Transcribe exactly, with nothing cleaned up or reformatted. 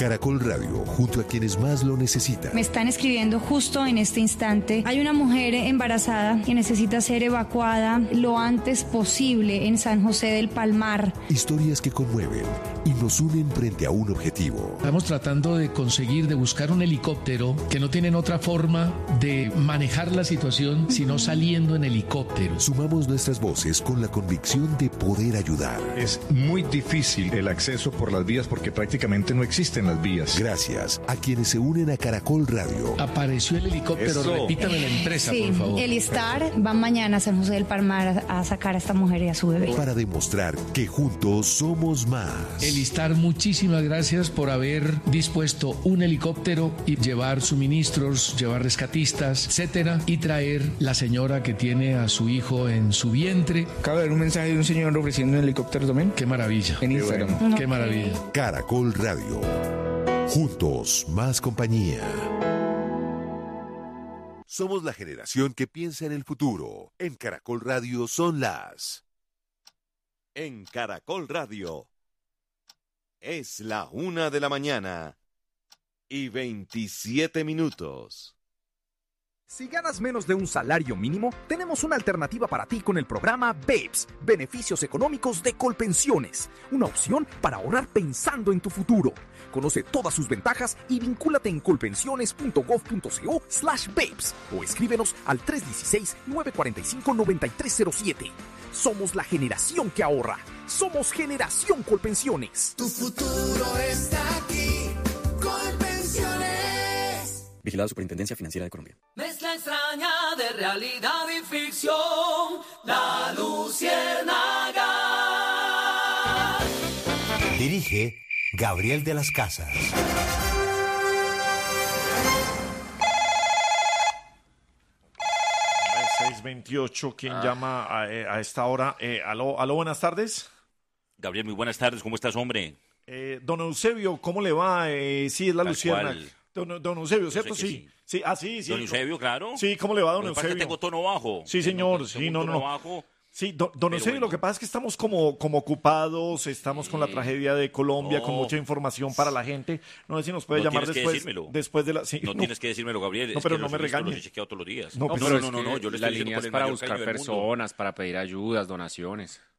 Caracol Radio, junto a quienes más lo necesitan. Me están escribiendo justo en este instante. Hay una mujer embarazada que necesita ser evacuada lo antes posible en San José del Palmar. Historias que conmueven y nos unen frente a un objetivo. Estamos tratando de conseguir, de buscar un helicóptero que no tienen otra forma de manejar la situación sino saliendo en helicóptero. Sumamos nuestras voces con la convicción de poder ayudar. Es muy difícil el acceso por las vías porque prácticamente no existen las vías. Gracias a quienes se unen a Caracol Radio. Apareció el helicóptero, Eso. repítame la empresa, Sí, por favor. el Istar va mañana a San José del Palmar a, a sacar a esta mujer y a su bebé. Para demostrar que juntos somos más. El Istar, muchísimas gracias por haber dispuesto un helicóptero y llevar suministros, llevar rescatistas, etcétera, y traer la señora que tiene a su hijo en su vientre. Acabo de ver un mensaje de un señor ofreciendo un helicóptero también. Qué maravilla. En Instagram. Bueno. Qué maravilla. Caracol Radio. Juntos, más compañía. Somos la generación que piensa en el futuro. En Caracol Radio son las... En Caracol Radio es la una de la mañana y veintisiete minutos. Si ganas menos de un salario mínimo, tenemos una alternativa para ti con el programa B E P S, Beneficios Económicos de Colpensiones, una opción para ahorrar pensando en tu futuro. Conoce todas sus ventajas y vincúlate en colpensiones.gov.co slash B E P S o escríbenos al tres uno seis, nueve cuatro cinco, nueve tres cero siete. Somos la generación que ahorra. Somos Generación Colpensiones. Tu futuro está aquí. Colpensiones. Vigilado Superintendencia Financiera de Colombia. Mezcla extraña de realidad y ficción. La Luciérnaga. Dirige Gabriel de las Casas. seis veintiocho, ¿quién ah. llama a, a esta hora? Eh, aló, aló, buenas tardes. Gabriel, muy buenas tardes, ¿cómo estás, hombre? Eh, don Eusebio, ¿cómo le va? Eh, sí, es la Luciérnaga. Don, don Eusebio, ¿cierto? Sí. sí. Sí, ah, sí, sí. Don Eusebio, claro. Sí, ¿cómo le va, don Eusebio? Tengo tono bajo. Sí, señor, sí, no, no. Bajo. Sí, don, don Eusebio, bueno. Lo que pasa es que estamos como, como ocupados, estamos sí. con la tragedia de Colombia, no. con mucha información para la gente. No sé si nos puede no llamar después, después de la... Sí, no, no tienes que decirmero, Gabriel. No, es pero que no me regañes. Los he chequeado todos los días. No, no, pero no, no, no, no, yo le la estoy línea es para buscar personas, para pedir ayudas, donaciones.